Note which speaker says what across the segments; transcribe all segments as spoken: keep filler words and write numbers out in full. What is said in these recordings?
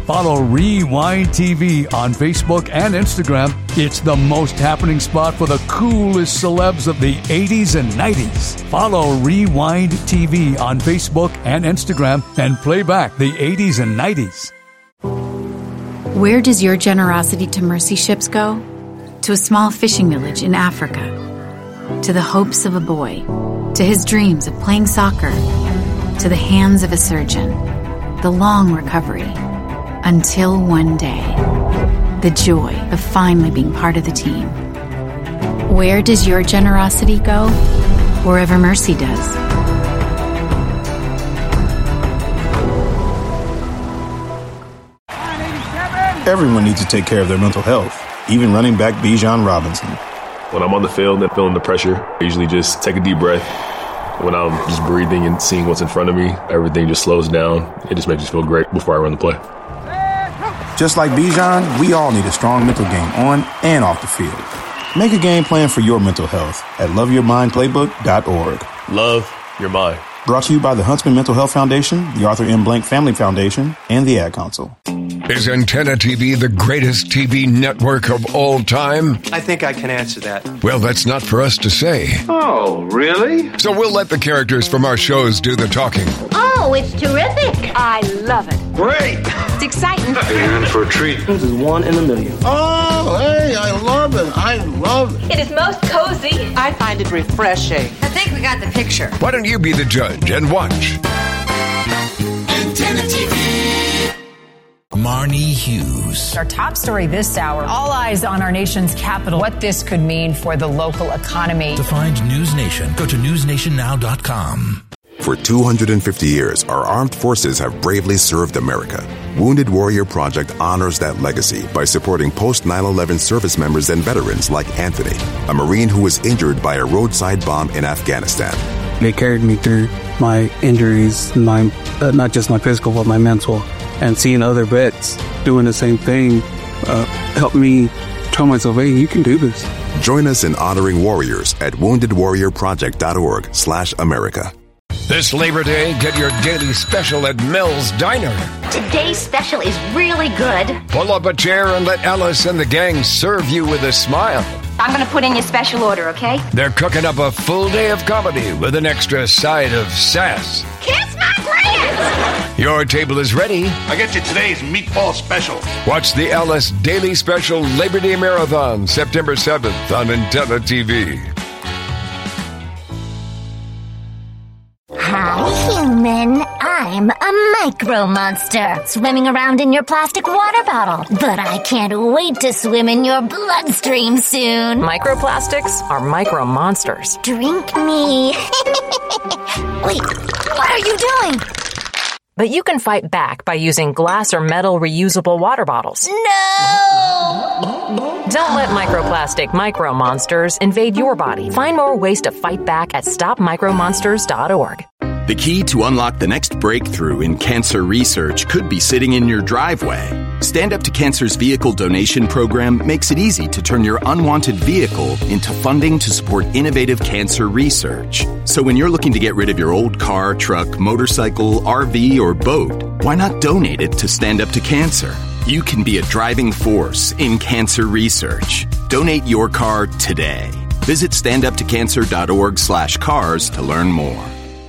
Speaker 1: Follow Rewind T V on Facebook and Instagram. It's the most happening spot for the coolest celebs of the eighties and nineties. Follow Rewind T V on Facebook and Instagram and play back the eighties and nineties.
Speaker 2: Where does your generosity to mercy ships go? To a small fishing village in Africa. To the hopes of a boy. To his dreams of playing soccer. To the hands of a surgeon. The long recovery. Until one day. The joy of finally being part of the team. Where does your generosity go? Wherever mercy does.
Speaker 3: Everyone needs to take care of their mental health, even running back Bijan Robinson.
Speaker 4: When I'm on the field and feeling the pressure, I usually just take a deep breath. When I'm just breathing and seeing what's in front of me, everything just slows down. It just makes me feel great before I run the play.
Speaker 3: Just like Bijan, we all need a strong mental game on and off the field. Make a game plan for your mental health at love your mind playbook dot org.
Speaker 4: Love your mind.
Speaker 3: Brought to you by the Huntsman Mental Health Foundation, the Arthur M. Blank Family Foundation, and the Ad Council.
Speaker 5: Is Antenna T V the greatest T V network of all time?
Speaker 6: I think I can answer that.
Speaker 5: Well, that's not for us to say.
Speaker 7: Oh, really?
Speaker 5: So we'll let the characters from our shows do the talking.
Speaker 8: Oh, it's terrific. I love it.
Speaker 7: Great.
Speaker 8: It's exciting.
Speaker 7: You're in for a treat.
Speaker 6: This is one in a million.
Speaker 9: Oh, hey, I love it. I love it.
Speaker 8: It is most cozy.
Speaker 10: I find it refreshing.
Speaker 8: I think we got the picture.
Speaker 5: Why don't you be the judge and watch?
Speaker 11: Antenna T V. Marnie Hughes.
Speaker 12: Our top story this hour, all eyes on our nation's capital. What this could mean for the local economy.
Speaker 11: To find News Nation, go to news nation now dot com.
Speaker 13: For two hundred fifty years, our armed forces have bravely served America. Wounded Warrior Project honors that legacy by supporting post nine eleven service members and veterans like Anthony, a Marine who was injured by a roadside bomb in Afghanistan.
Speaker 14: They carried me through my injuries, my uh, not just my physical, but my mental. And seeing other vets doing the same thing uh, helped me tell myself, hey, you can do this.
Speaker 13: Join us in honoring warriors at wounded warrior project dot org slash America.
Speaker 5: This Labor Day, get your daily special at Mel's Diner.
Speaker 8: Today's special is really good.
Speaker 5: Pull up a chair and let Alice and the gang serve you with a smile.
Speaker 8: I'm going to put in your special order, okay?
Speaker 5: They're cooking up a full day of comedy with an extra side of sass.
Speaker 8: Kiss my grits!
Speaker 5: Your table is ready.
Speaker 7: I get you today's meatball special.
Speaker 5: Watch the Alice Daily Special Labor Day Marathon, September seventh on Antenna T V.
Speaker 15: Hi, human. I'm a micro monster swimming around in your plastic water bottle. But I can't wait to swim in your bloodstream soon.
Speaker 10: Microplastics are micro monsters.
Speaker 15: Drink me. Wait, what are you doing?
Speaker 10: But you can fight back by using glass or metal reusable water bottles.
Speaker 15: No!
Speaker 10: Don't let microplastic micro monsters invade your body. Find more ways to fight back at stop micro monsters dot org.
Speaker 16: The key to unlock the next breakthrough in cancer research could be sitting in your driveway. Stand Up to Cancer's vehicle donation program makes it easy to turn your unwanted vehicle into funding to support innovative cancer research. So when you're looking to get rid of your old car, truck, motorcycle, R V, or boat, why not donate it to Stand Up to Cancer? You can be a driving force in cancer research. Donate your car today. Visit stand up to cancer dot org slash cars to learn more.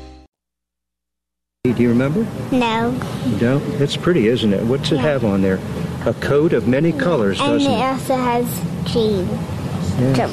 Speaker 17: Do you remember?
Speaker 15: No.
Speaker 17: No? It's pretty, isn't it? What's it have on there? A coat of many colors,
Speaker 15: and
Speaker 17: doesn't it?
Speaker 15: And it also has jeans.
Speaker 17: Yeah.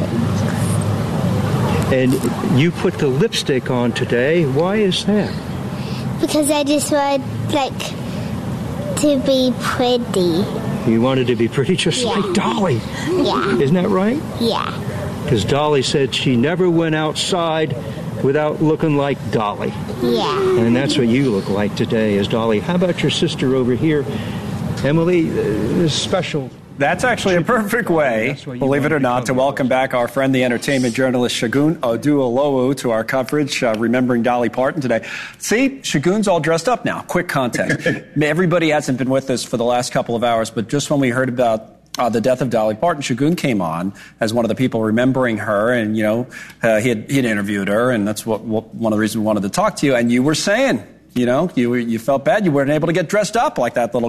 Speaker 17: And you put the lipstick on today. Why is that?
Speaker 15: Because I just wanted, like, to be pretty.
Speaker 17: You wanted to be pretty just
Speaker 15: yeah.
Speaker 17: like Dolly.
Speaker 15: Yeah.
Speaker 17: Isn't that right?
Speaker 15: Yeah.
Speaker 17: Because Dolly said she never went outside without looking like Dolly.
Speaker 15: Yeah.
Speaker 17: And that's what you look like today, is Dolly. How about your sister over here? Emily, uh, special.
Speaker 18: That's actually a perfect way, believe it or not, to welcome back our friend, the entertainment journalist Shagun Oduolowu, to our coverage, uh, remembering Dolly Parton today. See, Shagun's all dressed up now. Quick context. Everybody hasn't been with us for the last couple of hours, but just when we heard about Uh, the death of Dolly Parton, Shagun came on as one of the people remembering her, and, you know, uh, he had, he had interviewed her, and that's what, what one of the reasons we wanted to talk to you. And you were saying, you know, you you felt bad you weren't able to get dressed up like that little